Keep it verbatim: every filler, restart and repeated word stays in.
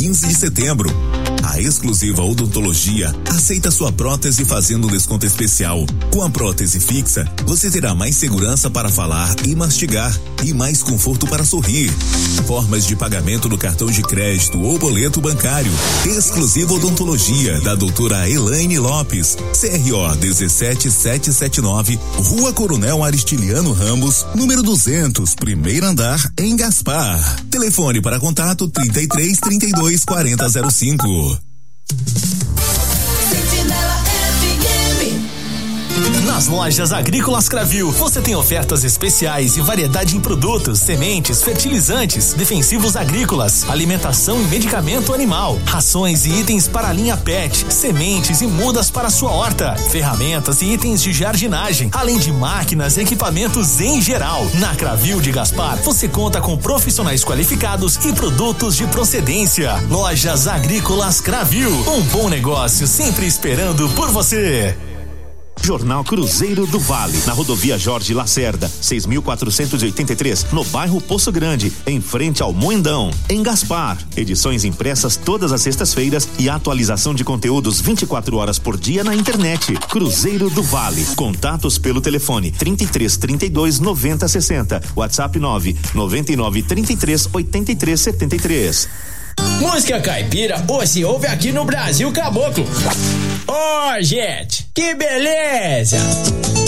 quinze de setembro. A Exclusiva Odontologia aceita sua prótese fazendo um desconto especial. Com a prótese fixa, você terá mais segurança para falar e mastigar e mais conforto para sorrir. Formas de pagamento no cartão de crédito ou boleto bancário. Exclusiva Odontologia, da doutora Elaine Lopes, C R O um sete sete sete nove, Rua Coronel Aristiliano Ramos, número duzentos, primeiro andar, em Gaspar. Telefone para contato trinta e três, trinta e dois, quarenta zero cinco. Nas lojas Agrícolas Cravil, você tem ofertas especiais e variedade em produtos, sementes, fertilizantes, defensivos agrícolas, alimentação e medicamento animal, rações e itens para a linha pet, sementes e mudas para a sua horta, ferramentas e itens de jardinagem, além de máquinas e equipamentos em geral. Na Cravil de Gaspar, você conta com profissionais qualificados e produtos de procedência. Lojas Agrícolas Cravil, um bom negócio sempre esperando por você. Jornal Cruzeiro do Vale, na rodovia Jorge Lacerda, seis mil quatrocentos e oitenta e três, no bairro Poço Grande, em frente ao Moendão, em Gaspar. Edições impressas todas as sextas-feiras e atualização de conteúdos vinte e quatro horas por dia na internet. Cruzeiro do Vale. Contatos pelo telefone trinta e três, trinta e dois, noventa, sessenta. WhatsApp nove noventa e nove, trinta e três, oitenta e três, setenta e três. Música caipira, ou se ouve aqui no Brasil Caboclo. Ô, oh, gente, que beleza!